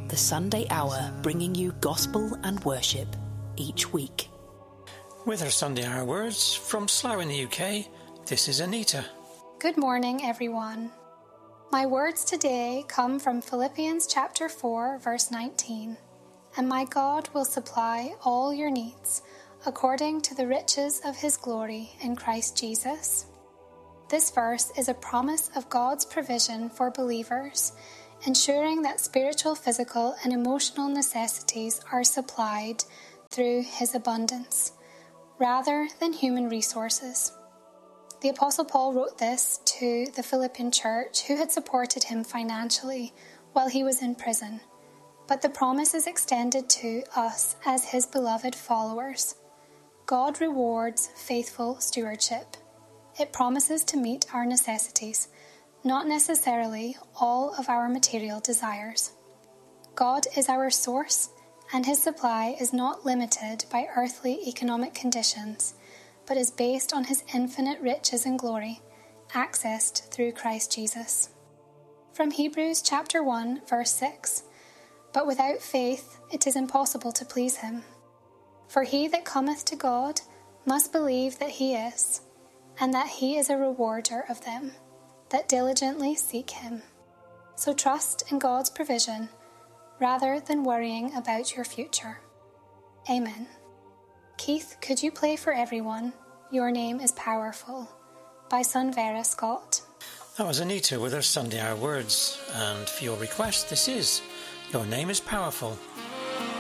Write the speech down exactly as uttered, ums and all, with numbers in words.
the Sunday Hour, bringing you gospel and worship each week. With our Sunday Hour words from Slough in the U K, this is Anita. Good morning, everyone. My words today come from Philippians chapter four, verse nineteen. And my God will supply all your needs according to the riches of his glory in Christ Jesus. This verse is a promise of God's provision for believers, ensuring that spiritual, physical, and emotional necessities are supplied through his abundance, rather than human resources. The Apostle Paul wrote this to the Philippian church, who had supported him financially while he was in prison, but the promise is extended to us as his beloved followers. God rewards faithful stewardship. It promises to meet our necessities, not necessarily all of our material desires. God is our source, and his supply is not limited by earthly economic conditions, but is based on his infinite riches and glory, accessed through Christ Jesus. From Hebrews chapter one, verse six, But without faith it is impossible to please him. For he that cometh to God must believe that he is, and that he is a rewarder of them that diligently seek him. So trust in God's provision rather than worrying about your future. Amen. Keith, could you play for everyone Your Name is Powerful by Sunvera Scott? That was Anita with her Sunday Hour words, and for your request, this is Your Name is Powerful